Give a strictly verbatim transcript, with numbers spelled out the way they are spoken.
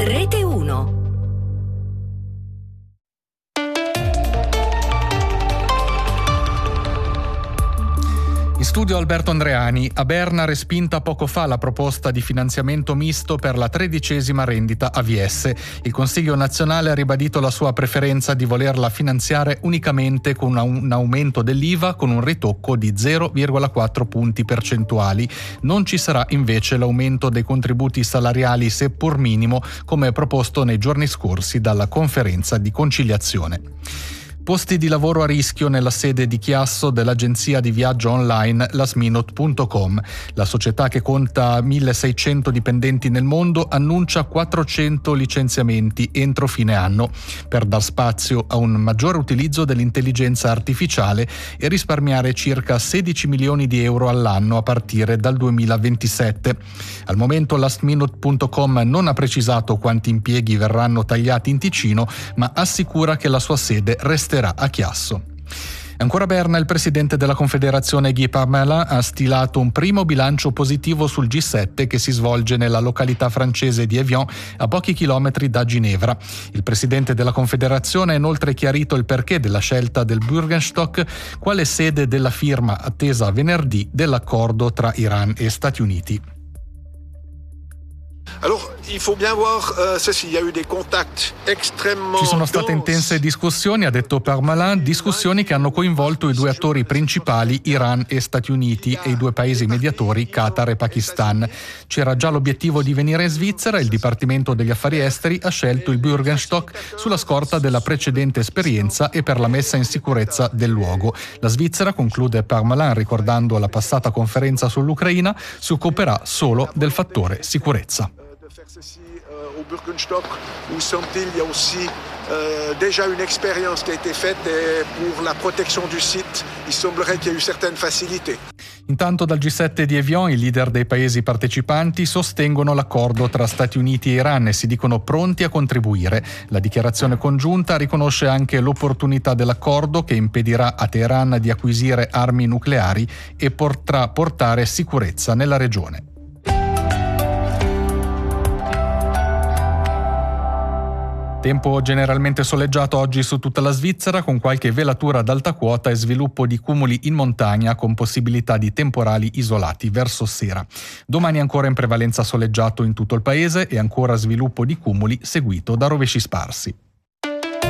Rete uno. In studio Alberto Andreani. A Berna respinta poco fa la proposta di finanziamento misto per la tredicesima rendita A V S. Il Consiglio nazionale ha ribadito la sua preferenza di volerla finanziare unicamente con un aumento dell'I V A con un ritocco di zero virgola quattro punti percentuali. Non ci sarà invece l'aumento dei contributi salariali, seppur minimo, come proposto nei giorni scorsi dalla conferenza di conciliazione. Posti di lavoro a rischio nella sede di Chiasso dell'agenzia di viaggio online lastminute punto com. La società, che conta milleseicento dipendenti nel mondo, annuncia quattrocento licenziamenti entro fine anno per dar spazio a un maggiore utilizzo dell'intelligenza artificiale e risparmiare circa sedici milioni di euro all'anno a partire dal duemilaventisette. Al momento lastminute punto com non ha precisato quanti impieghi verranno tagliati in Ticino, ma assicura che la sua sede resterà a Chiasso. Ancora a Berna, il presidente della Confederazione Guy Parmelin ha stilato un primo bilancio positivo sul G sette che si svolge nella località francese di Evian, a pochi chilometri da Ginevra. Il presidente della Confederazione ha inoltre chiarito il perché della scelta del Bürgenstock quale sede della firma attesa venerdì dell'accordo tra Iran e Stati Uniti. Ci sono state intense discussioni, ha detto Parmelin, discussioni che hanno coinvolto i due attori principali, Iran e Stati Uniti, e i due paesi mediatori, Qatar e Pakistan. C'era già l'obiettivo di venire in Svizzera e il Dipartimento degli Affari Esteri ha scelto il Bürgenstock sulla scorta della precedente esperienza e per la messa in sicurezza del luogo. La Svizzera, conclude Parmelin ricordando la passata conferenza sull'Ucraina, si occuperà solo del fattore sicurezza. Au Bürgenstock, où semble-t-il, il y a aussi euh, déjà une expérience qui a été faite et pour la protection du site, il semblerait qu'il y ait eu certaines facilités. Intanto dal G sette di Evian i leader dei paesi partecipanti sostengono l'accordo tra Stati Uniti e Iran e si dicono pronti a contribuire. La dichiarazione congiunta riconosce anche l'opportunità dell'accordo, che impedirà a Teheran di acquisire armi nucleari e potrà portare sicurezza nella regione. Tempo generalmente soleggiato oggi su tutta la Svizzera, con qualche velatura ad alta quota e sviluppo di cumuli in montagna con possibilità di temporali isolati verso sera. Domani ancora in prevalenza soleggiato in tutto il paese e ancora sviluppo di cumuli seguito da rovesci sparsi.